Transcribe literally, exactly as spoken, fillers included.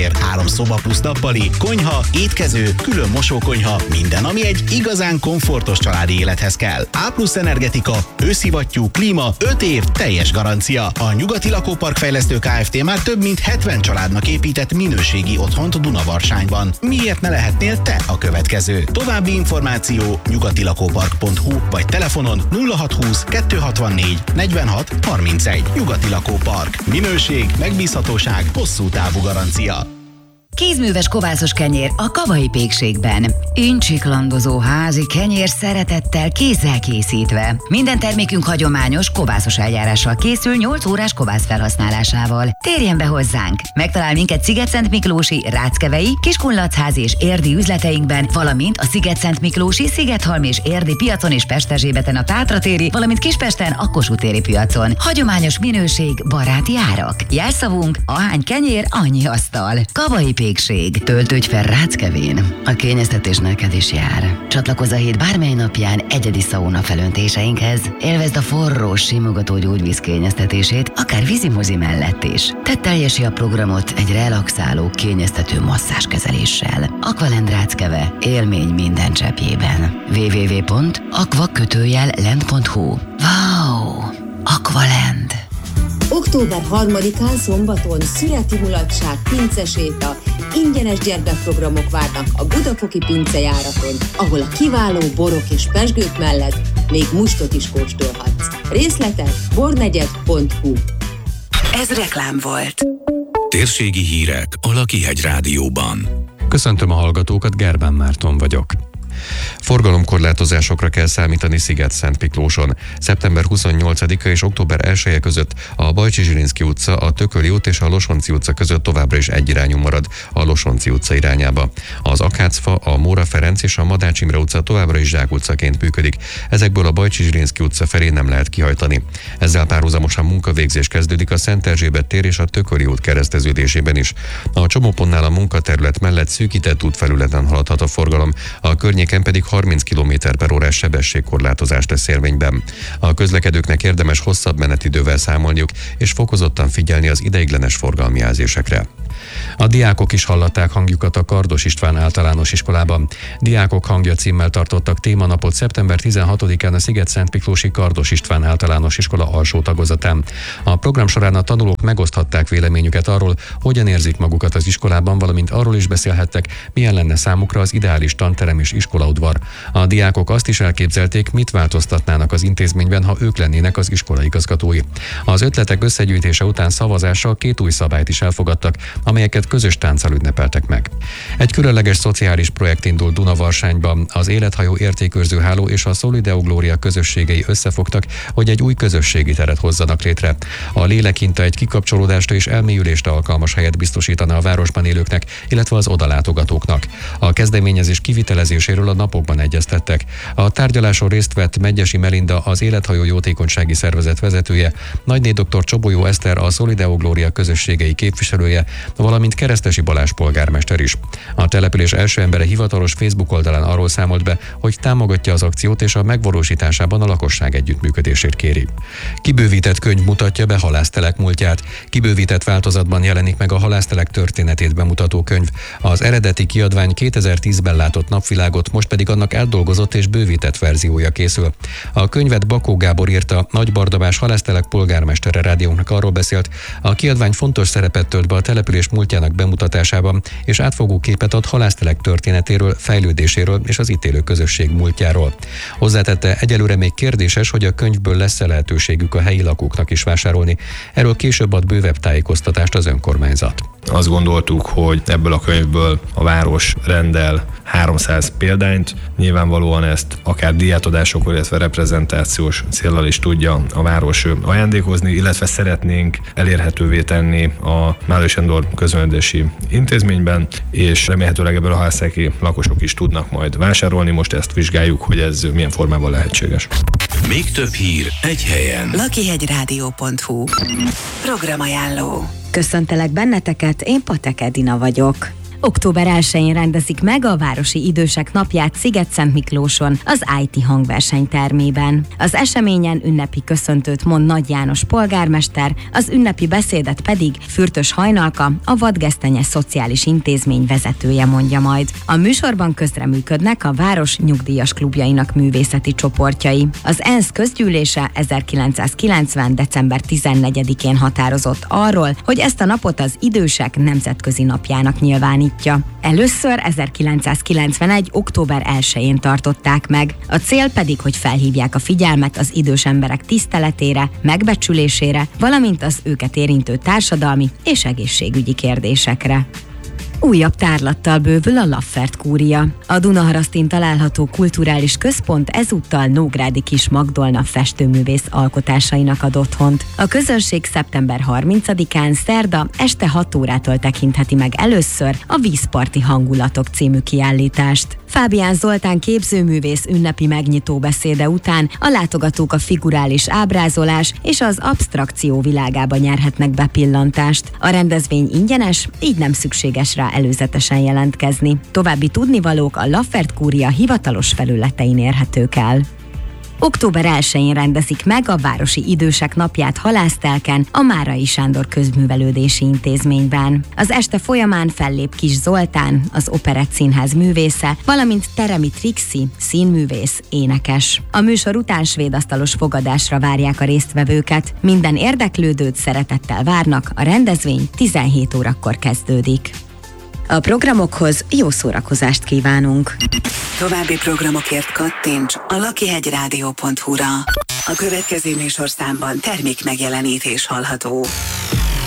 Három szoba plusz nappali, konyha, étkező, külön mosókonyha, minden, ami egy igazán komfortos családi élethez kell. A plusz energetika, őszivattyú, klíma, öt év, teljes garancia. A Nyugati Lakópark Fejlesztő Kft. Már több mint hetven családnak épített minőségi otthont Dunavarságban. Miért ne lehetnél te a következő? További információ nyugatilakópark pont hu vagy telefonon nulla hatszázhúsz kettőszázhatvannégy negyvenhat harmincegy. Nyugati Lakópark. Minőség, megbízhatóság, hosszú távú garancia. Kézműves kovászos kenyér a Kavai Pékségben. Incsiklandozó házi kenyér szeretettel kézzel készítve. Minden termékünk hagyományos kovászos eljárással készül nyolc órás kovász felhasználásával. Térjen be hozzánk! Megtalál minket Szigetszentmiklósi, Ráckevei, Kiskunlachházi és Érdi üzleteinkben, valamint a Szigetszentmiklósi, Szigethalmi és Érdi piacon és Pesterzsébeten a Tátratéri, valamint Kispesten a Kossuth téri piacon. Hagyományos minőség, baráti árak. Jelszavunk: ahány kenyér, annyi asztal. Kavai Pékség. Töltődj fel Ráckevén. A kényeztetés neked is jár. Csatlakozz a hét bármely napján egyedi szauna felöntéseinkhez. Élvezd a forró, simogató gyógyvíz kényeztetését, akár vízimozi mellett is. Tedd teljesí a programot egy relaxáló, kényeztető masszázskezeléssel. Aqualand Ráckeve. Élmény minden cseppjében. double-u double-u double-u pont aqua lend pont hu. Wow! Aqualand! október harmadikán szombaton szüreti mulatság, pinceséta, ingyenes gyermekprogramok várnak a Budafoki pincejáraton, ahol a kiváló borok és pezsgők mellett még mustot is kóstolhatsz. Részletek bornegyed pont hu. Ez reklám volt. Térségi hírek a Lakihegy Rádióban. Köszöntöm a hallgatókat, Gerbán Márton vagyok. Forgalomkorlátozásokra kell számítani Szigetszentmiklóson. szeptember huszonnyolcadika és október elseje között a Bajcsy-Zsilinszky utca, a Tököli út és a Losonczy utca között továbbra is egyirányú marad a Losonczy utca irányába. Az Akácfa, a Móra Ferenc és a Madács Imre utca továbbra is zsákutcaként működik. Ezekből a Bajcsy-Zsilinszky utca felé nem lehet kihajtani. Ezzel párhuzamosan munkavégzés kezdődik a Szent Erzsébet tér és a Tököli út kereszteződésében is. A csomópontnál a munkaterület mellett szűkített útfelületen haladhat a forgalom, a környéken pedig harminc kilométer per órás sebességkorlátozás lesz érvényben. A közlekedőknek érdemes hosszabb menetidővel számolniuk és fokozottan figyelni az ideiglenes forgalmi jelzésekre. A diákok is hallatták hangjukat a Kardos István általános iskolában. Diákok hangja címmel tartottak témanapot szeptember tizenhatodikán a Szigetszentmiklósi Kardos István általános iskola alsó tagozatán. A program során a tanulók megoszthatták véleményüket arról, hogyan érzik magukat az iskolában, valamint arról is beszélhettek, milyen lenne számukra az ideális tanterem és iskolaudvar. A diákok azt is elképzelték, mit változtatnának az intézményben, ha ők lennének az iskola igazgatói. Az ötletek összegyűjtése után szavazással két új szabályt is elfogadtak, amelyeket közös tánccal ünnepeltek meg. Egy különleges szociális projekt indult Dunavarságban. Az Élethajó értékőrző háló és a Solideo Gloria közösségei összefogtak, hogy egy új közösségi teret hozzanak létre. A lélekhinta egy kikapcsolódásra és elmélyülésre alkalmas helyet biztosítana a városban élőknek, illetve az odalátogatóknak. A kezdeményezés kivitelezéséről a napokban egyeztettek. A tárgyaláson részt vett Megyesi Melinda, az Élethajó jótékonysági szervezet vezetője, Nagyné dr. Csobólyó Eszter, a Solideo Gloria közösségei képviselője, valamint Keresztesi Balázs polgármester is. A település első embere hivatalos Facebook oldalán arról számolt be, hogy támogatja az akciót és a megvalósításában a lakosság együttműködését kéri. Kibővített könyv mutatja be halásztelek múltját. Kibővített változatban jelenik meg a halásztelek történetét bemutató könyv. Az eredeti kiadvány kétezer-tízben látott napvilágot, most pedig annak átdolgozott és bővített verziója készül. A könyvet Bakó Gábor írta, Nagy Bardabás halásztelek polgármestere rádiónknak arról beszélt, a kiadvány fontos szerepet tölt be a település múltjának bemutatásában, és átfogó képet ad halásztelek történetéről, fejlődéséről és az itt élő közösség múltjáról. Hozzátette, egyelőre még kérdéses, hogy a könyvből lesz-e lehetőségük a helyi lakóknak is vásárolni. Erről később ad bővebb tájékoztatást az önkormányzat. Azt gondoltuk, hogy ebből a könyvből a város rendel háromszáz példányt. Nyilvánvalóan ezt akár díjátadásokról, illetve reprezentációs céllal is tudja a város ajándékozni, illetve szeretnénk elérhetővé tenni a Málős Sándor közművelési intézményben, és remélhetőleg ebből a halászteleki lakosok is tudnak majd vásárolni. Most ezt vizsgáljuk, hogy ez milyen formában lehetséges. Még több hír egy helyen. lakihegyrádió pont hu. Programajánló. Köszöntelek benneteket, én Patek Edina vagyok. október elsején rendezik meg a Városi Idősek Napját Sziget-Szentmiklóson, az i té hangverseny termében. Az eseményen ünnepi köszöntőt mond Nagy János polgármester, az ünnepi beszédet pedig Fürtös Hajnalka, a Vadgesztenye Szociális Intézmény vezetője mondja majd. A műsorban közreműködnek a város nyugdíjas klubjainak művészeti csoportjai. Az ENSZ közgyűlése ezerkilencszázkilencven. december tizennegyedikén határozott arról, hogy ezt a napot az idősek nemzetközi napjának nyilvánítja. Először ezerkilencszázkilencvenegy. október elsején tartották meg. A cél pedig, hogy felhívják a figyelmet az idős emberek tiszteletére, megbecsülésére, valamint az őket érintő társadalmi és egészségügyi kérdésekre. Újabb tárlattal bővül a Laffert kúria. A Dunaharasztin található kulturális központ ezúttal Nógrádi Kis Magdolna festőművész alkotásainak ad otthont. A közönség szeptember harmincadikán szerda este hat órától tekintheti meg először a Vízparti hangulatok című kiállítást. Fábián Zoltán képzőművész ünnepi megnyitó beszéde után a látogatók a figurális ábrázolás és az absztrakció világába nyerhetnek bepillantást. A rendezvény ingyenes, így nem szükséges rá előzetesen jelentkezni. További tudnivalók a Laffert kúria hivatalos felületein érhetők el. október elsején rendezik meg a Városi Idősek Napját Halásztelken, a Márai Sándor Közművelődési Intézményben. Az este folyamán fellép Kis Zoltán, az Operett Színház művésze, valamint Teremi Trixi, színművész, énekes. A műsor után svédasztalos fogadásra várják a résztvevőket. Minden érdeklődőt szeretettel várnak, a rendezvény tizenhét órakor kezdődik. A programokhoz jó szórakozást kívánunk! További programokért kattints a lakihegyrádió pont hu-ra. A következő műsorszámban termék megjelenítés hallható.